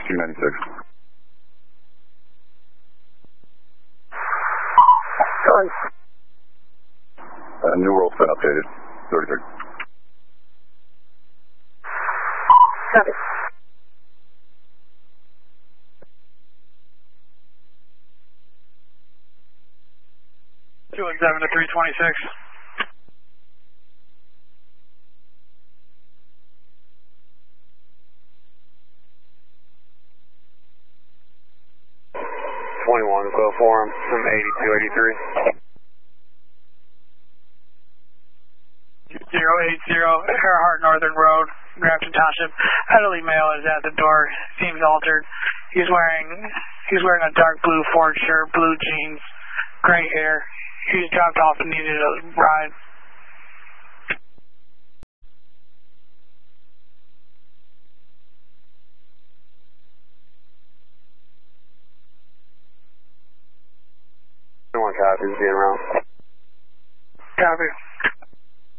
296. New World's been updated. 33. Copy. Two and 7 to 326. Go for him from 8283. 080 Earhart Northern Road, Grafton Township. Elderly male is at the door. Seems altered. He's wearing a dark blue Ford shirt, blue jeans, gray hair. He's dropped off and needed a ride. Copy, being around. Copy.